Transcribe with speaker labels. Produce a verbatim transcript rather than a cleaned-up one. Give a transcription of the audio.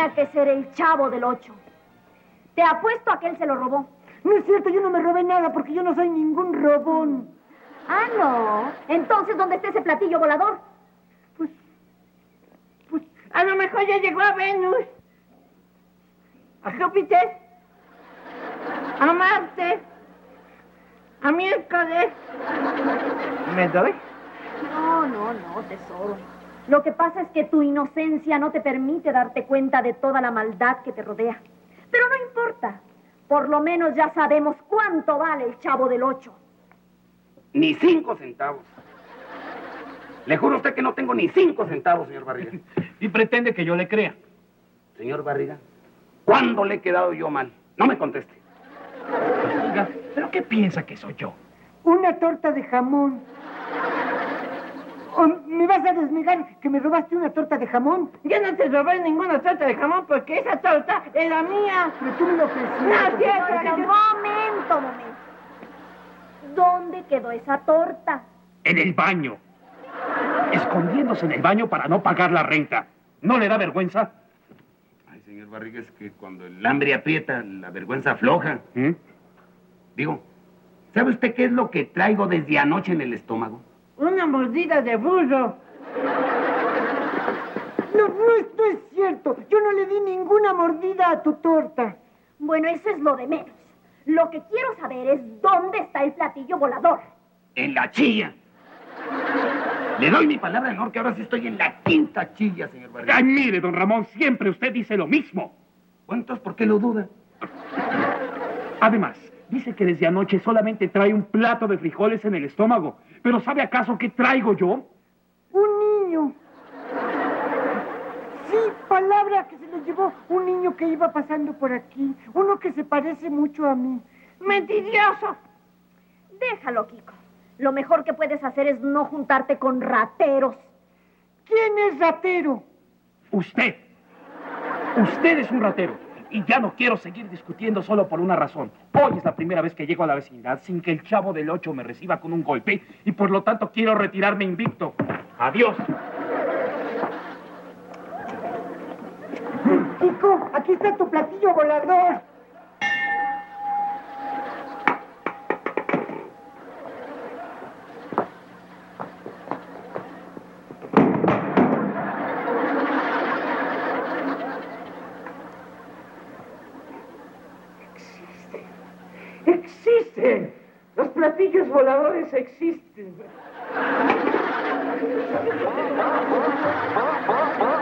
Speaker 1: Tenía que ser el Chavo del Ocho. Te apuesto a que él se lo robó.
Speaker 2: No es cierto, yo no me robé nada porque yo no soy ningún robón.
Speaker 1: Ah, no. Entonces, ¿dónde está ese platillo volador?
Speaker 2: Pues, pues, a lo mejor ya llegó a Venus, a Júpiter, a Marte, a miércoles. ¿Me doy?
Speaker 1: No, no, no, tesoro. Lo que pasa es que tu inocencia no te permite darte cuenta de toda la maldad que te rodea. Pero no importa. Por lo menos ya sabemos cuánto vale el Chavo del Ocho.
Speaker 3: Ni cinco centavos. Le juro a usted que no tengo ni cinco centavos, señor Barriga.
Speaker 4: Y pretende que yo le crea.
Speaker 3: Señor Barriga, ¿cuándo le he quedado yo mal? No me conteste.
Speaker 4: Oiga, ¿pero qué piensa que soy yo?
Speaker 2: Una torta de jamón. ¿O me vas a desnegar que me robaste una torta de jamón? Yo no te robé ninguna torta de jamón porque esa torta era mía. Pero tú me lo ofreciste.
Speaker 1: No, cierto, pero momento, momento. ¿Dónde quedó esa torta?
Speaker 4: En el baño. Escondiéndose en el baño para no pagar la renta. ¿No le da vergüenza?
Speaker 3: Ay, señor Barriga, es que cuando el hambre aprieta, la vergüenza afloja.
Speaker 4: ¿Mm?
Speaker 3: Digo, ¿sabe usted qué es lo que traigo desde anoche en el estómago?
Speaker 2: Una mordida de burro. No, no, es- no es cierto. Yo no le di ninguna mordida a tu torta.
Speaker 1: Bueno, eso es lo de menos. Lo que quiero saber es dónde está el platillo volador.
Speaker 3: En la chilla. Le doy mi palabra de honor que ahora sí estoy en la quinta chilla, señor Barriga.
Speaker 4: Ay, mire, don Ramón, siempre usted dice lo mismo.
Speaker 3: Bueno, entonces, ¿por qué lo duda?
Speaker 4: Además, dice que desde anoche solamente trae un plato de frijoles en el estómago. ¿Pero sabe acaso qué traigo yo?
Speaker 2: Un niño. Sí, palabra que se lo llevó un niño que iba pasando por aquí. Uno que se parece mucho a mí. ¡Mentiroso!
Speaker 1: Déjalo, Kiko. Lo mejor que puedes hacer es no juntarte con rateros.
Speaker 2: ¿Quién es ratero?
Speaker 4: Usted. Usted es un ratero. Y ya no quiero seguir discutiendo solo por una razón. Hoy es la primera vez que llego a la vecindad sin que el Chavo del Ocho me reciba con un golpe y por lo tanto quiero retirarme invicto. Adiós.
Speaker 2: Kiko, aquí está tu platillo volador. Existen. Los platillos voladores existen.